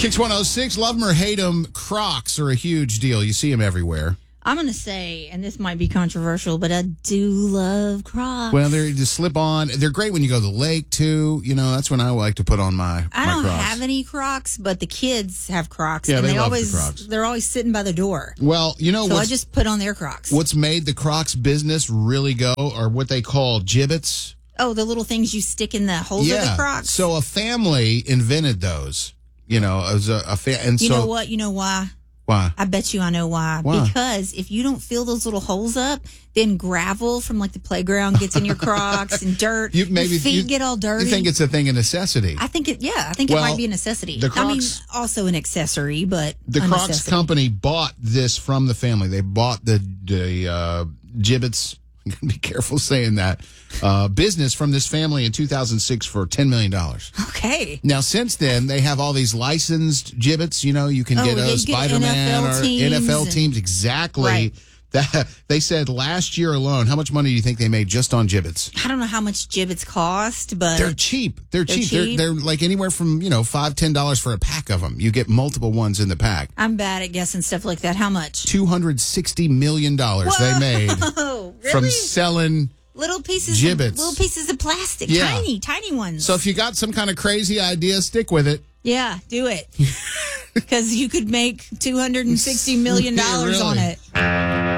Kicks 106, love 'em or hate 'em, Crocs are a huge deal. You see them everywhere. I'm going to say, and this might be controversial, but I do love Crocs. Well, they're just slip on. They're great when you go to the lake, too. You know, that's when I like to put on my I don't Crocs. have any Crocs, but the kids have Crocs. Yeah, and they love always, the Crocs. They're always sitting by the door. Well, you know So I just put on their Crocs. what's made the Crocs business really go are what they call gibbets. Oh, the little things you stick in the holes of the Crocs? So a family invented those. You know, as and You so know what? You know why? why? I bet you I know why. Why? Because if you don't fill those little holes up, then gravel from like the playground gets in your Crocs and dirt. Your feet get all dirty. You think it's a thing of necessity? I think it might be a necessity. The Crocs, also an accessory, but the a Crocs necessity. company bought this from the family. They bought the gibbets. I'm going to be careful saying that. Business from this family in 2006 for $10 million. Okay. Now, since then, they have all these licensed gibbets. You know, you can get you Spider-Man NFL or teams NFL teams. Exactly. Right. That, they said last year alone, how much money do you think they made just on gibbets? I don't know how much gibbets cost, but They're cheap. They're cheap. They're like anywhere from, $5-10 for a pack of them. You get multiple ones in the pack. I'm bad at guessing stuff like that. How much? $260 million they made Really? from selling Little pieces gibbets. Little pieces of plastic. Yeah. Tiny ones. So if you got some kind of crazy idea, stick with it. Yeah, do it. Because you could make $260 million on Really. it.